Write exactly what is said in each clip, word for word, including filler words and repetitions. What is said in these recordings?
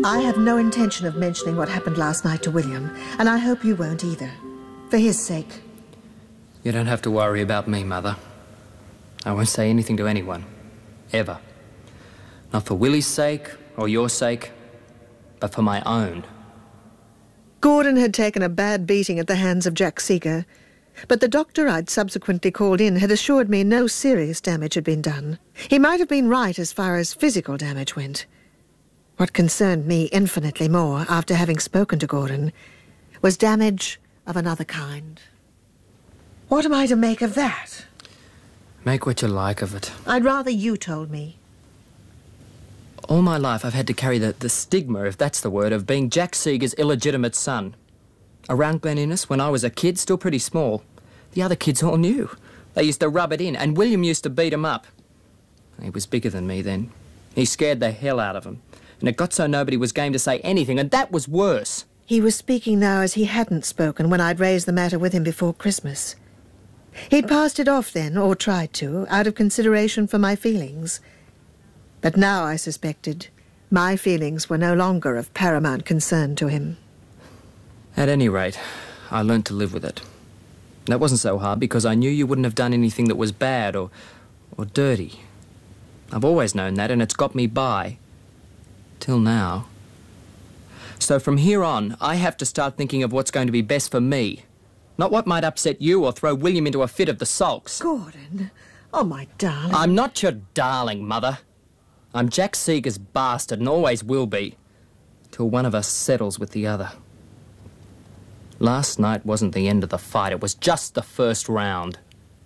I have no intention of mentioning what happened last night to William, and I hope you won't either. For his sake. You don't have to worry about me, Mother. I won't say anything to anyone. Ever. Not for Willie's sake, or your sake, but for my own. Gordon had taken a bad beating at the hands of Jack Seeger, but the doctor I'd subsequently called in had assured me no serious damage had been done. He might have been right as far as physical damage went. What concerned me infinitely more, after having spoken to Gordon, was damage of another kind. What am I to make of that? Make what you like of it. I'd rather you told me. All my life I've had to carry the, the stigma, if that's the word, of being Jack Seeger's illegitimate son. Around Glen Innes, when I was a kid, still pretty small, the other kids all knew. They used to rub it in, and William used to beat him up. He was bigger than me then. He scared the hell out of him. And it got so nobody was game to say anything, and that was worse. He was speaking now as he hadn't spoken when I'd raised the matter with him before Christmas. He'd passed it off then, or tried to, out of consideration for my feelings. But now I suspected my feelings were no longer of paramount concern to him. At any rate, I learned to live with it. That wasn't so hard because I knew you wouldn't have done anything that was bad or, or dirty. I've always known that, and it's got me by. Till now. So from here on, I have to start thinking of what's going to be best for me. Not what might upset you or throw William into a fit of the sulks. Gordon, oh my darling. I'm not your darling, Mother. I'm Jack Seeger's bastard and always will be. Till one of us settles with the other. Last night wasn't the end of the fight. It was just the first round.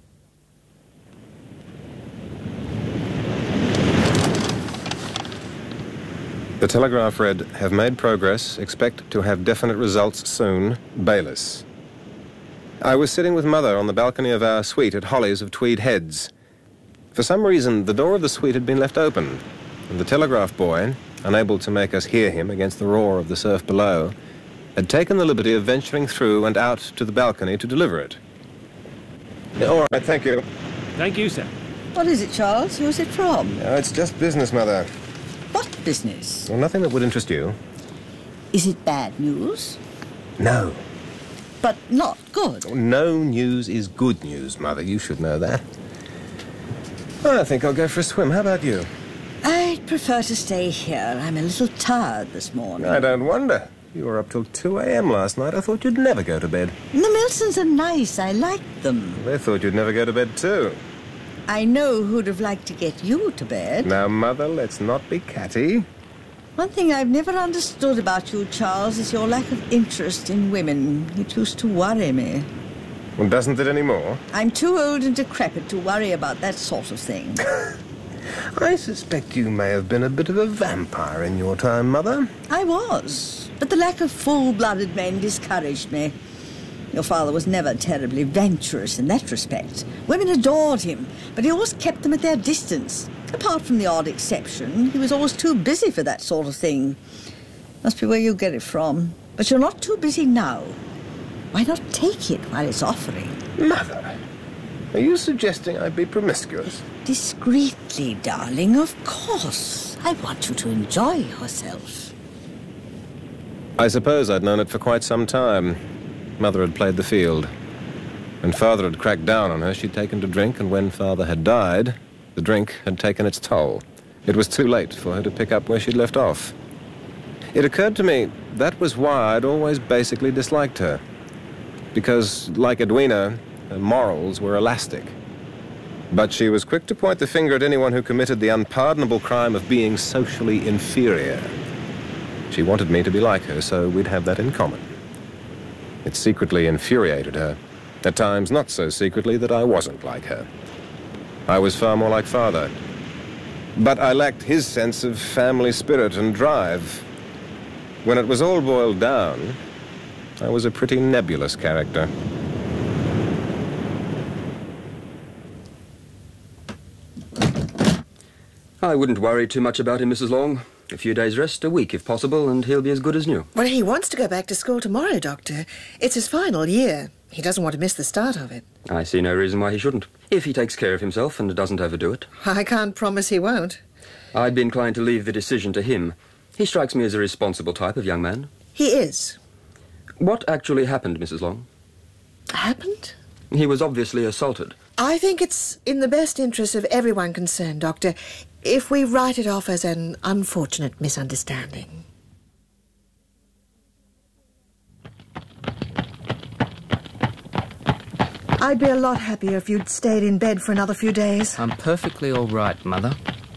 The Telegraph read, "Have made progress. Expect to have definite results soon. Bayliss." I was sitting with Mother on the balcony of our suite at Holly's of Tweed Heads. For some reason, the door of the suite had been left open, and the telegraph boy, unable to make us hear him against the roar of the surf below, had taken the liberty of venturing through and out to the balcony to deliver it. All right, thank you. Thank you, sir. What is it, Charles? Who's it from? No, it's just business, Mother. What business? Well, nothing that would interest you. Is it bad news? No. But not good? No news is good news, Mother. You should know that. I think I'll go for a swim. How about you? I'd prefer to stay here. I'm a little tired this morning. I don't wonder. You were up till two a m last night. I thought you'd never go to bed. The Milsons are nice. I like them. They thought you'd never go to bed, too. I know who'd have liked to get you to bed. Now, Mother, let's not be catty. One thing I've never understood about you, Charles, is your lack of interest in women. It used to worry me. Well, doesn't it anymore? I'm too old and decrepit to worry about that sort of thing. I suspect you may have been a bit of a vampire in your time, Mother. I was, but the lack of full-blooded men discouraged me. Your father was never terribly venturous in that respect. Women adored him, but he always kept them at their distance. Apart from the odd exception, he was always too busy for that sort of thing. Must be where you get it from. But you're not too busy now. Why not take it while it's offering? Mother, are you suggesting I be promiscuous? Discreetly, darling, of course. I want you to enjoy yourself. I suppose I'd known it for quite some time. Mother had played the field. When Father had cracked down on her, she'd taken to drink, and when Father had died, the drink had taken its toll. It was too late for her to pick up where she'd left off. It occurred to me that was why I'd always basically disliked her. Because, like Edwina, her morals were elastic. But she was quick to point the finger at anyone who committed the unpardonable crime of being socially inferior. She wanted me to be like her, so we'd have that in common. It secretly infuriated her. At times, not so secretly that I wasn't like her. I was far more like Father. But I lacked his sense of family spirit and drive. When it was all boiled down, I was a pretty nebulous character. I wouldn't worry too much about him, Missus Long. A few days' rest, a week if possible, and he'll be as good as new. Well, he wants to go back to school tomorrow, Doctor. It's his final year. He doesn't want to miss the start of it. I see no reason why he shouldn't, if he takes care of himself and doesn't overdo it. I can't promise he won't. I'd be inclined to leave the decision to him. He strikes me as a responsible type of young man. He is. What actually happened, Missus Long? Happened? He was obviously assaulted. I think it's in the best interest of everyone concerned, Doctor, if we write it off as an unfortunate misunderstanding. I'd be a lot happier if you'd stayed in bed for another few days. I'm perfectly all right, Mother.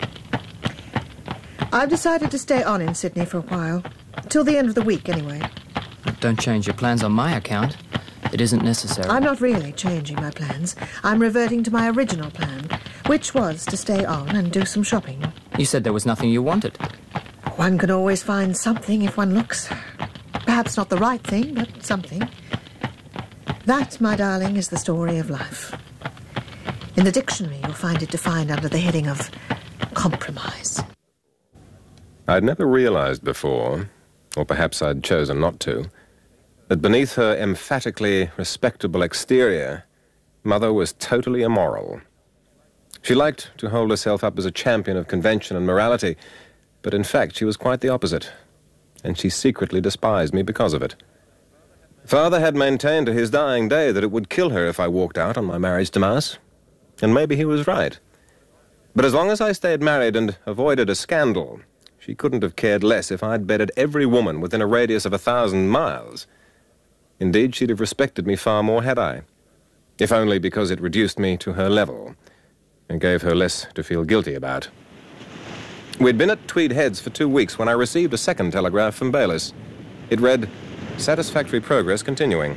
I've decided to stay on in Sydney for a while. Till the end of the week, anyway. Don't change your plans on my account. It isn't necessary. I'm not really changing my plans. I'm reverting to my original plan, which was to stay on and do some shopping. You said there was nothing you wanted. One can always find something if one looks. Perhaps not the right thing, but something. That, my darling, is the story of life. In the dictionary, you'll find it defined under the heading of compromise. I'd never realized before, or perhaps I'd chosen not to, that beneath her emphatically respectable exterior, Mother was totally immoral. She liked to hold herself up as a champion of convention and morality, but in fact she was quite the opposite, and she secretly despised me because of it. Father had maintained to his dying day that it would kill her if I walked out on my marriage to Mass, and maybe he was right. But as long as I stayed married and avoided a scandal, she couldn't have cared less if I'd bedded every woman within a radius of a thousand miles. Indeed, she'd have respected me far more had I, if only because it reduced me to her level and gave her less to feel guilty about. We'd been at Tweed Heads for two weeks when I received a second telegraph from Bayliss. It read, "Satisfactory progress continuing."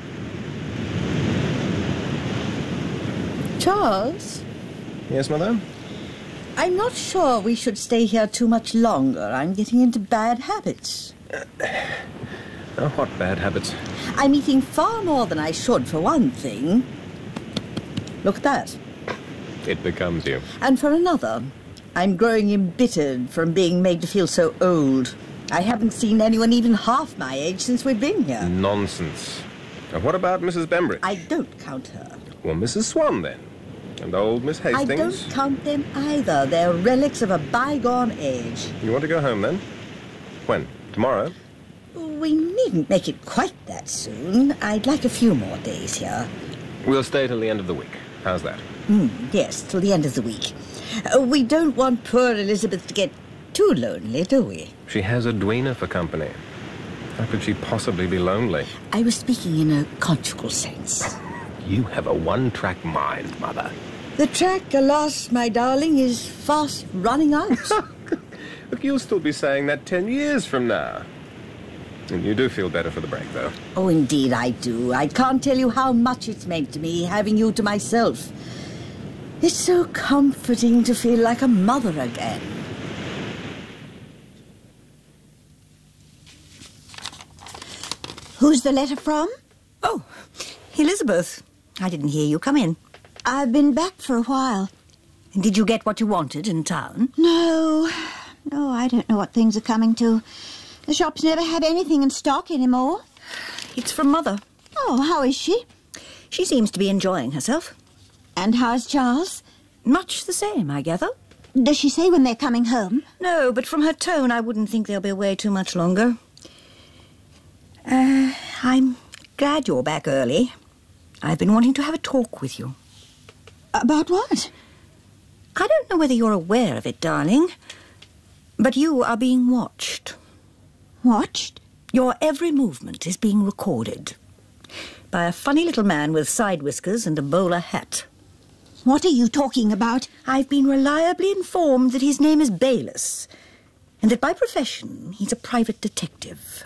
Charles? Yes, Mother? I'm not sure we should stay here too much longer. I'm getting into bad habits. Oh, what bad habits? I'm eating far more than I should, for one thing. Look at that. It becomes you. And for another, I'm growing embittered from being made to feel so old. I haven't seen anyone even half my age since we've been here. Nonsense. Now, what about Missus Bembridge? I don't count her. Well, Missus Swan, then. And old Miss Hastings. I don't count them either. They're relics of a bygone age. You want to go home, then? When? Tomorrow? We needn't make it quite that soon. I'd like a few more days here. We'll stay till the end of the week. How's that? Mm, yes, till the end of the week. Uh, we don't want poor Elizabeth to get too lonely, do we? She has Edwina for company. How could she possibly be lonely? I was speaking in a conjugal sense. You have a one-track mind, Mother. The track, alas, my darling, is fast running out. Look, you'll still be saying that ten years from now. And you do feel better for the break, though. Oh, indeed I do. I can't tell you how much it's meant to me, having you to myself. It's so comforting to feel like a mother again. Who's the letter from? Oh, Elizabeth. I didn't hear you. Come in. I've been back for a while. And did you get what you wanted in town? No. No, I don't know what things are coming to. The shops never have anything in stock anymore. It's from Mother. Oh, how is she? She seems to be enjoying herself. And how's Charles? Much the same, I gather. Does she say when they're coming home? No, but from her tone, I wouldn't think they'll be away too much longer. Uh, I'm glad you're back early. I've been wanting to have a talk with you. About what? I don't know whether you're aware of it, darling, but you are being watched. Watched? Your every movement is being recorded by a funny little man with side whiskers and a bowler hat. What are you talking about? I've been reliably informed that his name is Bayliss, and that by profession he's a private detective.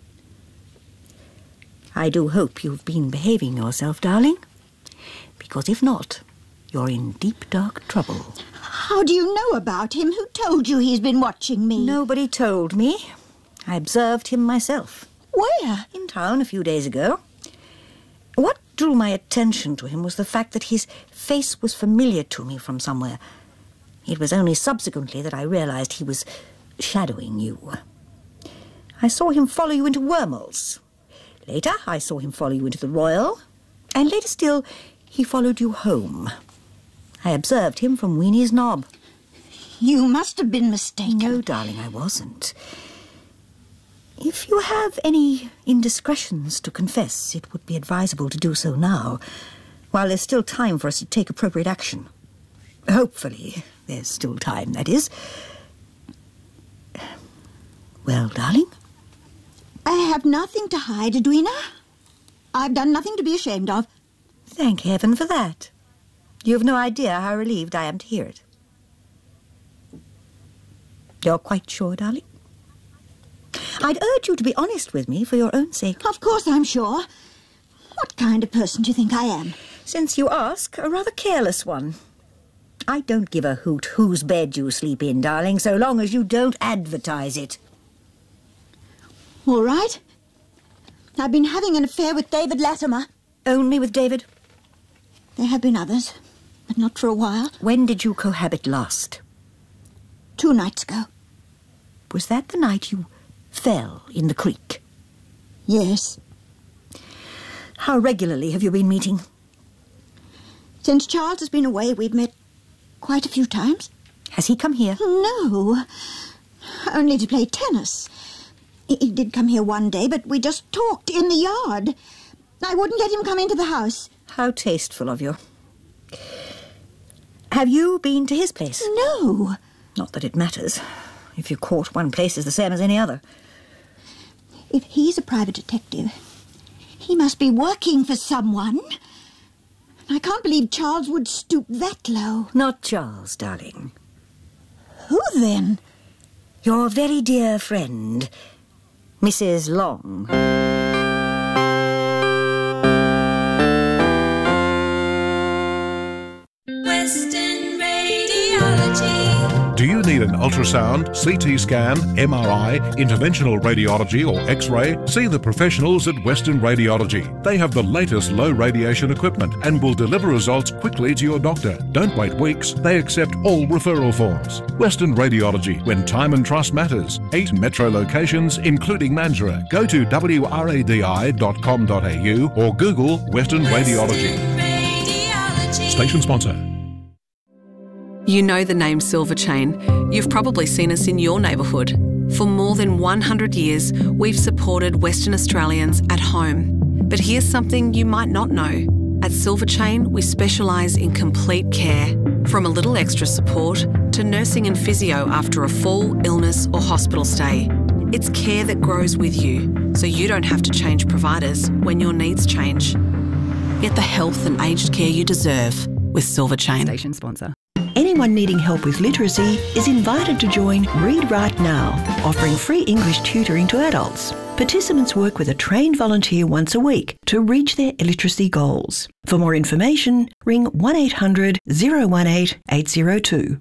I do hope you've been behaving yourself, darling, because if not, you're in deep, dark trouble. How do you know about him? Who told you he's been watching me? Nobody told me. I observed him myself. Where? In town a few days ago. What drew my attention to him was the fact that his face was familiar to me from somewhere. It was only subsequently that I realized he was shadowing you. I saw him follow you into Wormels. Later, I saw him follow you into the Royal. And later still, he followed you home. I observed him from Weenie's Knob. You must have been mistaken. No, darling, I wasn't. If you have any indiscretions to confess, it would be advisable to do so now, while there's still time for us to take appropriate action. Hopefully, there's still time, that is. Well, darling? I have nothing to hide, Edwina. I've done nothing to be ashamed of. Thank heaven for that. You have no idea how relieved I am to hear it. You're quite sure, darling? I'd urge you to be honest with me for your own sake. Of course I'm sure. What kind of person do you think I am? Since you ask, a rather careless one. I don't give a hoot whose bed you sleep in, darling, so long as you don't advertise it. All right. I've been having an affair with David Latimer. Only with David? There have been others, but not for a while. When did you cohabit last? Two nights ago. Was that the night you fell in the creek? Yes. How regularly have you been meeting? Since Charles has been away, we've met quite a few times. Has he come here? No, only to play tennis. He, he did come here one day, but we just talked in the yard. I wouldn't let him come into the house. How tasteful of you. Have you been to his place? No. Not that it matters. If you're caught, one place is the same as any other. If he's a private detective, he must be working for someone. I can't believe Charles would stoop that low. Not Charles, darling. Who then? Your very dear friend, Missus Long. Western Radiology. Do you need an ultrasound, C T scan, M R I, interventional radiology or X-ray? See the professionals at Western Radiology. They have the latest low radiation equipment and will deliver results quickly to your doctor. Don't wait weeks. They accept all referral forms. Western Radiology, when time and trust matters. Eight metro locations, including Mandurah. Go to w r a d i dot com dot a u or Google Western Radiology. Radiology. Station sponsor. You know the name Silver Chain. You've probably seen us in your neighbourhood. For more than one hundred years, we've supported Western Australians at home. But here's something you might not know. At Silver Chain, we specialise in complete care. From a little extra support to nursing and physio after a fall, illness or hospital stay. It's care that grows with you, so you don't have to change providers when your needs change. Get the health and aged care you deserve with Silver Chain. Station sponsor. Anyone needing help with literacy is invited to join Read Write Now, offering free English tutoring to adults. Participants work with a trained volunteer once a week to reach their illiteracy goals. For more information, ring one eight hundred, oh one eight, eight oh two.